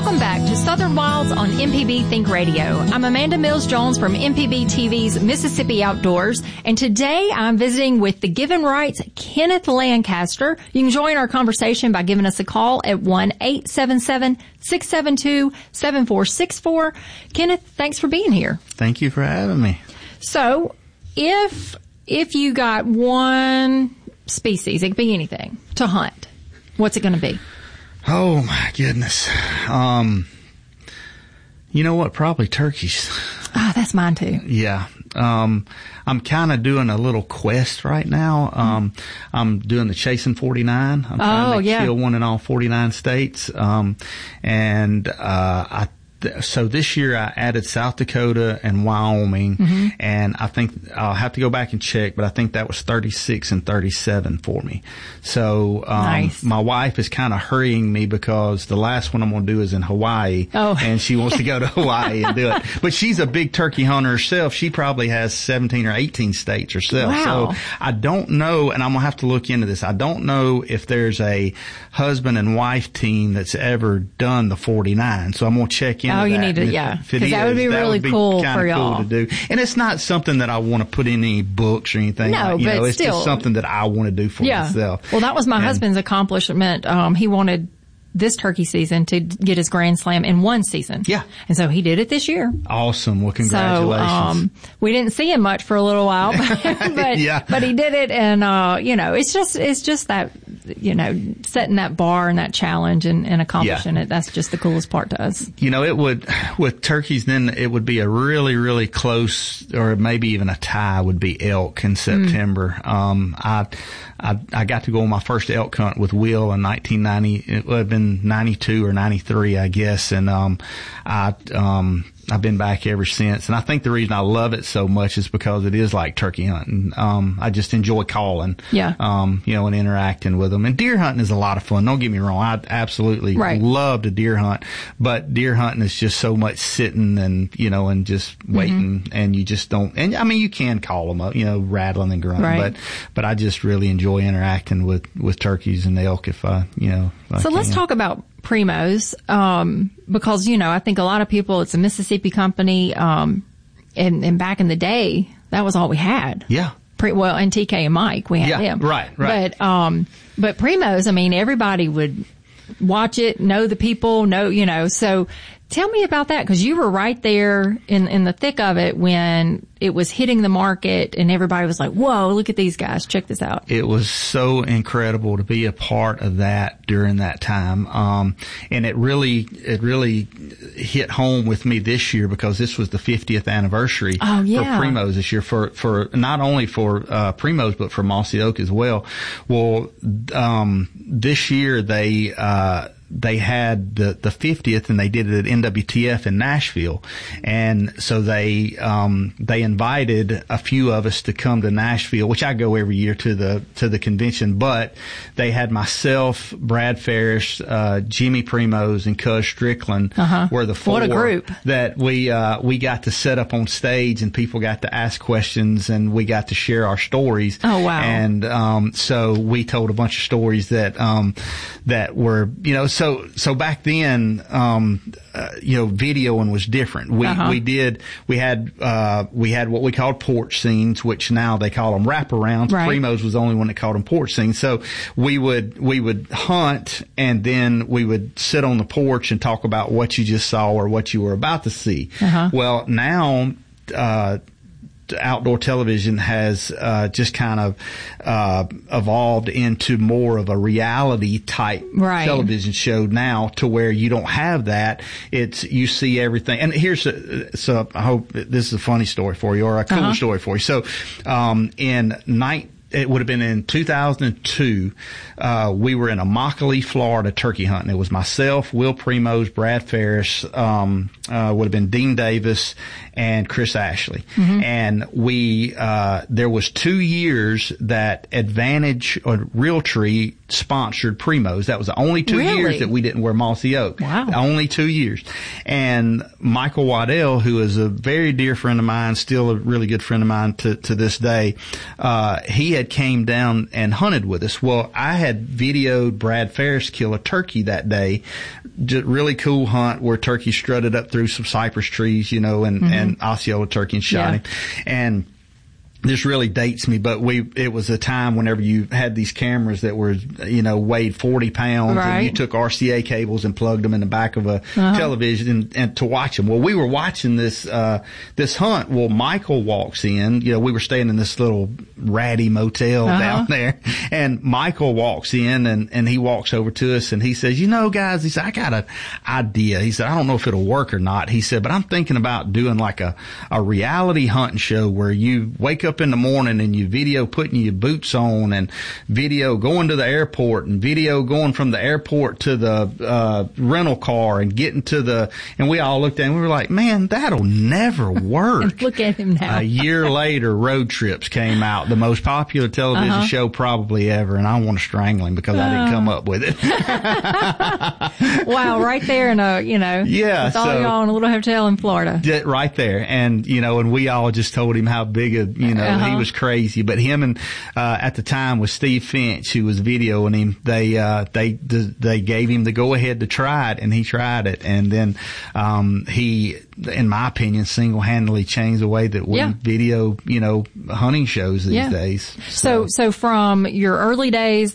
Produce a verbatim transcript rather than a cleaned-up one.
Welcome back to Southern Wilds on M P B Think Radio. I'm Amanda Mills-Jones from M P B T V's Mississippi Outdoors, and today I'm visiting with the Given Rights Kenneth Lancaster. You can join our conversation by giving us a call at one eight seven seven, six seven two, seven four six four. Kenneth, thanks for being here. Thank you for having me. So, if if you got one species, it could be anything, to hunt, what's it going to be? Oh, my goodness. Um, you know what? Probably turkeys. Ah, oh, that's mine too. Yeah. Um, I'm kind of doing a little quest right now. Um, I'm doing the Chasing forty-nine. I'm trying oh, to yeah. kill one in all forty-nine states. Um, and, uh, I So this year I added South Dakota and Wyoming, mm-hmm. and I think I'll have to go back and check, but I think that was thirty-six and thirty-seven for me. So um, nice. My wife is kind of hurrying me because the last one I'm going to do is in Hawaii, oh. and she wants to go to Hawaii and do it. But she's a big turkey hunter herself. She probably has seventeen or eighteen states herself. Wow. So I don't know, and I'm going to have to look into this. I don't know if there's a husband and wife team that's ever done the forty-nine. So I'm going to check in. Oh, you that. need to, if, yeah. Because that would be that really would be cool for y'all. Cool to do. And it's not something that I want to put in any books or anything. No, like, you but know, it's still. just something that I want to do for yeah. myself. Well, that was my and, husband's accomplishment. Um, he wanted this turkey season to get his Grand Slam in one season. Yeah. And so he did it this year. Awesome. Well, congratulations. So, um, we didn't see him much for a little while, but, but, yeah. but he did it. And, uh, you know, it's just, it's just that, you know, setting that bar and that challenge and, and accomplishing yeah. it. That's just the coolest part to us. You know, it would, with turkeys, then it would be a really, really close, or maybe even a tie would be elk in September. Mm. Um, I, I, I got to go on my first elk hunt with Will in nineteen ninety. It would have been ninety-two or ninety-three, I guess. And, um, I, um, I've been back ever since. And I think the reason I love it so much is because it is like turkey hunting. Um, I just enjoy calling, yeah. um, you know, and interacting with them. And deer hunting is a lot of fun. Don't get me wrong. I absolutely right. love to deer hunt, but deer hunting is just so much sitting and, you know, and just waiting mm-hmm. and you just don't, and I mean, you can call them up, you know, rattling and grunting, right. but, but I just really enjoy interacting with, with turkeys and elk if I, you know, if so I let's talk about Primos, um, because, you know, I think a lot of people, it's a Mississippi company, um, and, and back in the day, that was all we had. Yeah. Pre, well, and T K and Mike, we had yeah, them. Right, right. But, um, but Primos, I mean, everybody would watch it, know the people, know, you know, so tell me about that, because you were right there in, in the thick of it when it was hitting the market and everybody was like, whoa, look at these guys. Check this out. It was so incredible to be a part of that during that time. Um, and it really, it really hit home with me this year because this was the fiftieth anniversary oh, yeah. for Primos this year, for, for not only for, uh, Primos, but for Mossy Oak as well. Well, um, this year they, uh, they had the, the fiftieth and they did it at N W T F in Nashville. And so they, um, they invited a few of us to come to Nashville, which I go every year to the, to the convention, but they had myself, Brad Ferris, uh, Jimmy Primos and Cuz Strickland uh-huh. were the four what a group. that we, uh, we got to set up on stage and people got to ask questions and we got to share our stories. Oh, wow. And, um, so we told a bunch of stories that, um, that were, you know, So, so back then, um, uh, you know, videoing was different. We, uh-huh. we did, we had, uh, we had what we called porch scenes, which now they call them wraparounds. Right. Primos was the only one that called them porch scenes. So we would, we would hunt and then we would sit on the porch and talk about what you just saw or what you were about to see. Uh-huh. Well, now, uh, outdoor television has uh just kind of uh evolved into more of a reality type right. television show now, to where you don't have that. It's, you see everything. And here's a, so I hope this is a funny story for you, or a cool uh-huh. story for you. So um in night it would have been in two thousand two. Uh, we were in Immokalee, Florida, turkey hunting. It was myself, Will Primos, Brad Ferris, um, uh, would have been Dean Davis and Chris Ashley. Mm-hmm. And we, uh, there was two years that Advantage or Realtree sponsored Primos. That was the only two Really? years that we didn't wear mossy oak. Wow. Only two years. And Michael Waddell, who is a very dear friend of mine, still a really good friend of mine to, to this day, uh, he had came down and hunted with us. Well, I had videoed Brad Ferris kill a turkey that day. Just really cool hunt where turkey strutted up through some cypress trees, you know, and, mm-hmm. and Osceola turkey and shot yeah. him. And this really dates me, but we, it was a time whenever you had these cameras that were, you know, weighed forty pounds right. and you took R C A cables and plugged them in the back of a uh-huh. television and, and to watch them. Well, we were watching this, uh, this hunt. Well, Michael walks in, you know, we were staying in this little ratty motel uh-huh. down there, and Michael walks in and, and he walks over to us and he says, you know, guys, he said, I got an idea. He said, I don't know if it'll work or not. He said, but I'm thinking about doing like a, a reality hunting show where you wake up in the morning and you video putting your boots on and video going to the airport and video going from the airport to the uh rental car and getting to the, and we all looked at it and we were like, man, that'll never work. Look at him now. A year later, Road Trips came out, the most popular television uh-huh. show probably ever, and I want to strangle him because uh. I didn't come up with it. Wow, right there in a, you know, yeah, with all so, y'all in a little hotel in Florida. Right there. And, you know, and we all just told him how big a, you know, uh-huh. he was crazy. But him and, uh, at the time was Steve Finch, who was videoing him. They, uh, they, they gave him the go ahead to try it, and he tried it. And then, um, he, in my opinion, single-handedly changed the way that we yeah. video, you know, hunting shows these yeah. days. So, so, so from your early days,